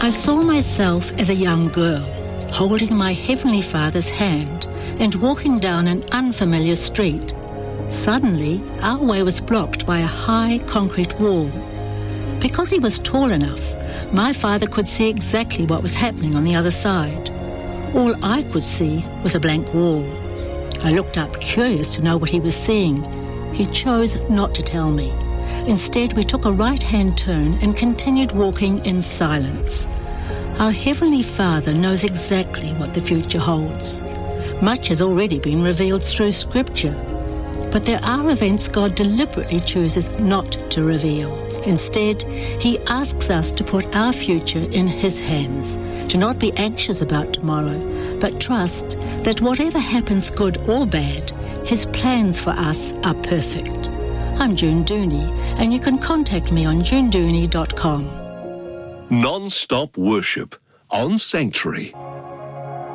I saw myself as a young girl, holding my Heavenly Father's hand and walking down an unfamiliar street. Suddenly, our way was blocked by a high concrete wall. Because he was tall enough, my father could see exactly what was happening on the other side. All I could see was a blank wall. I looked up, curious to know what he was seeing. He chose not to tell me. Instead, we took a right-hand turn and continued walking in silence. Our Heavenly Father knows exactly what the future holds. Much has already been revealed through Scripture. But there are events God deliberately chooses not to reveal. Instead, He asks us to put our future in His hands, to not be anxious about tomorrow, but trust that whatever happens, good or bad, His plans for us are perfect. I'm June Dooney, and you can contact me on junedooney.com. Non-stop worship on Sanctuary.